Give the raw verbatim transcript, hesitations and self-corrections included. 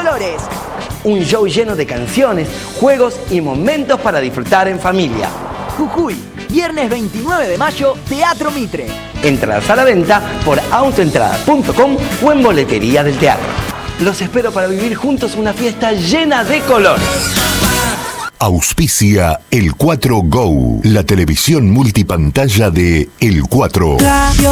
Colores. Un show lleno de canciones, juegos y momentos para disfrutar en familia. Jujuy, viernes veintinueve de mayo, Teatro Mitre. Entradas a la venta por autoentrada punto com o en boletería del teatro. Los espero para vivir juntos una fiesta llena de color. Auspicia El cuatro Go, la televisión multipantalla de El cuatro.